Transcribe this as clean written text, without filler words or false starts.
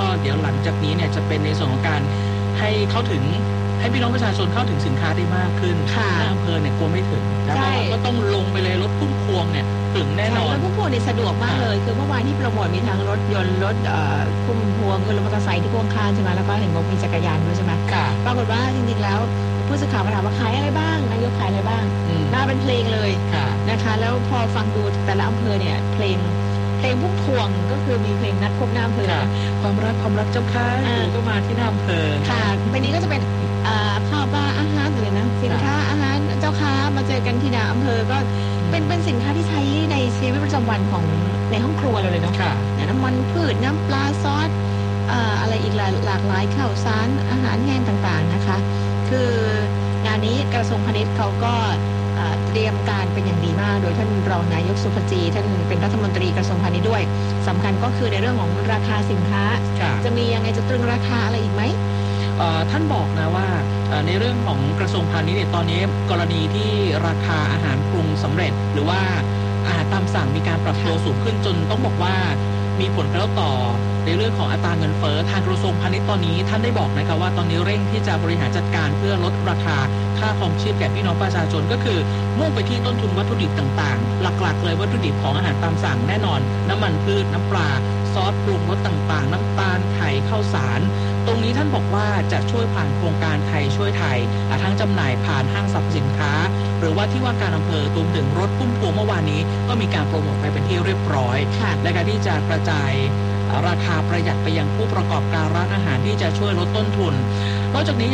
เดี๋ยวหลังจากนี้เนี่ยจะเป็นในส่วนของการให้เข้าถึงให้พี่น้องประชาชนเข้าถึงสินค้าได้มากขึ้นในอำเภอเนี่ยกลัวไม่ถึงนะก็ต้องลงไปเลยรถพุ่มพวงเนี่ยถึงแน่นอนรถพุ่มพวงเนี่ยสะดวกมากเลยคือเมื่อวานที่โปรโมทมีทั้งรถยนต์รถพุ่มพวงคือรถมอเตอร์ไซค์ที่พ่วงข้างใช่ไหมแล้วก็เห็นบอกมีจักรยานด้วยใช่ไหมปรากฏว่าจริงๆแล้วผู้สื่อข่าวมาถามว่าขายอะไรบ้างนายกขายอะไรบ้างน่าเป็นเพลงเลยนะคะแล้วพอฟังดูแต่ละอำเภอเนี่ยเพลงพุ่มพวงก็คือมีเพลงนัดพบหน้าอำเภอความรักเจ้าค่ะก็มาที่หน้าอำเภอค่ะวันนี้ก็จะเป็นข้าวปลาอาหารเลยนะสินค้าอาหารเจ้าค้ามาเจอกันที่หน้าอำเภอก็เป็นสินค้าที่ใช้ในชีวิตประจำวันของในห้องครัวเราเลยเนาะน้ำมันพืชน้ำปลาซอสอะไรอีกหลากหลายข้าวสารอาหารแห้งต่างๆนะคะคืองานนี้กระทรวงพาณิชย์เขาก็เตรียมการเป็นอย่างดีมากโดยท่านรองนายกสุภจีท่านเป็นรัฐมนตรีกระทรวงพาณิชย์ด้วยสำคัญก็คือในเรื่องของราคาสินค้าจะมียังไงจะตรึงราคาอะไรอีกไหมท่านบอกนะว่าในเรื่องของกระทรวงพาณิชย์ตอนนี้กรณีที่ราคาอาหารปรุงสำเร็จหรือว่าอาหารตามสั่งมีการปรับตัวสูงขึ้นจนต้องบอกว่ามีผลกระทบต่อในเรื่องของอัตราเงินเฟ้อทางกระทรวงพาณิชย์ตอนนี้ท่านได้บอกนะคะว่าตอนนี้เร่งที่จะบริหารจัดการเพื่อลดราคาค่าครองชีพแก่พี่น้องประชาชนก็คือมุ่งไปที่ต้นทุนวัตถุดิบต่างๆหลักๆเลยวัตถุดิบของอาหารตามสั่งแน่นอนน้ำมันพืชน้ำปลาซอสปรุงรสต่างๆน้ำตาลไข่ข้าวสารตรงนี้ท่านบอกว่าจะช่วยผ่านโครงการไทยช่วยไทยทั้งจำหน่ายผ่านห้างสรรพสินค้าหรือว่าที่ว่าการอำเภอรวมถึงรถพุ่มพวงเมื่อวานนี้ก็มีการโปรโมทไปเป็นที่เรียบร้อยและการที่จะกระจายราคาประหยัดไปยังผู้ประกอบการร้านอาหารที่จะช่วยลดต้นทุนนอกจากนี้